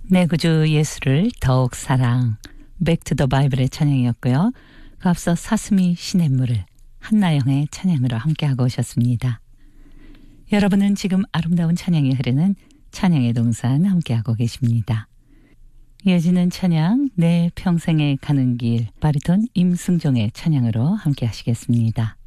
내 구주 예수를 더욱 사랑, 백투 더 바이블의 찬양이었고요. 그 앞서 사슴이 시냇물을 한나영의 찬양으로 함께하고 오셨습니다. 여러분은 지금 아름다운 찬양이 흐르는 찬양의 동산 함께하고 계십니다. 이어지는 찬양 내 평생에 가는 길 바리톤 임승종의 찬양으로 함께하시겠습니다.